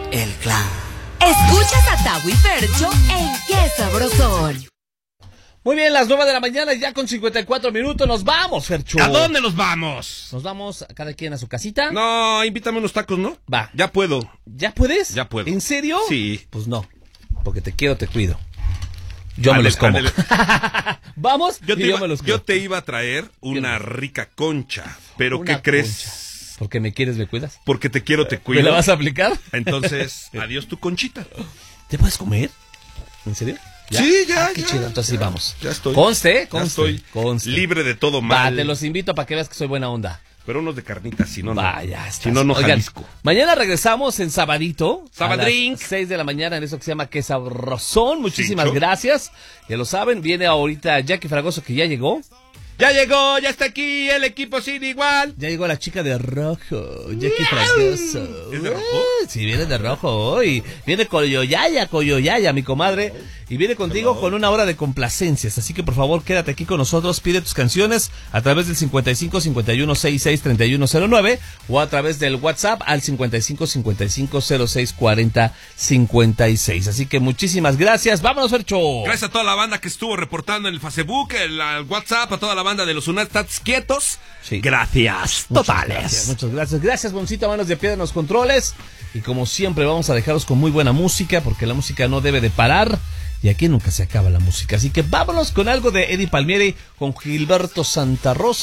El Clan. Escuchas a Tavo y Fercho en Qué Sabrosón. Muy bien, las 9 de la mañana, ya con 54 minutos, nos vamos, Fercho. ¿A dónde nos vamos? Nos vamos cada quien a su casita. No, invítame unos tacos, ¿no? Va. Ya puedo. ¿Ya puedes? Ya puedo. ¿En serio? Sí. Pues no, porque te quiero, te cuido. Yo me los como. Vamos, yo me los como. Yo te iba a traer una rica concha, pero ¿qué crees? Concha. ¿Porque me quieres, me cuidas? Porque te quiero, te cuido. ¿Me la vas a aplicar? Entonces, adiós tu conchita. ¿Te puedes comer? ¿En serio? ¿Ya? Sí, ya. Qué chido, entonces sí, vamos. Ya estoy. Conste. Ya estoy libre de todo mal. Va, te los invito para que veas que soy buena onda. Pero unos de carnitas, si no, no. Vaya, si no, no. Oigan, Jalisco. Mañana regresamos en Sabadito. Sabadrink. A las 6 de la mañana en eso que se llama Qué Sabrosón. Muchísimas Cincho. Gracias. Ya lo saben, viene ahorita Jackie Fragoso, que ya llegó. Ya llegó, ya está aquí el equipo sin igual. Ya llegó la chica de rojo, Jackie Fragoso. ¿Es de rojo? Sí, viene de rojo hoy. Viene Coyoyaya, mi comadre. Y viene contigo con una hora de complacencias. Así que por favor, quédate aquí con nosotros. Pide tus canciones a través del 55 51 66 3109 o a través del WhatsApp al 55 55 06 40 56. Así que muchísimas gracias. Vámonos, Fercho. Gracias a toda la banda que estuvo reportando en el Facebook, el WhatsApp, a toda la banda de los Unastats quietos. Sí. Gracias totales. Muchas gracias. Gracias, Boncito, manos de piedra en los controles. Y como siempre, vamos a dejaros con muy buena música, porque la música no debe de parar. Y aquí nunca se acaba la música. Así que vámonos con algo de Eddie Palmieri con Gilberto Santa Rosa.